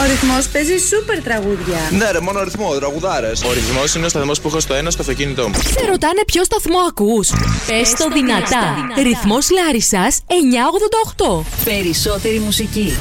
Ο Ρυθμός παίζει σούπερ τραγούδια. Ναι, ρε, μόνο ρυθμό, τραγουδάρες. Ο Ρυθμός είναι ο σταθμός που έχω στο ένα στο αυτοκίνητό μου. Σε ρωτάνε ποιο σταθμό ακούς. Πες το δυνατά. Ρυθμός Λάρισσας 988. Περισσότερη μουσική.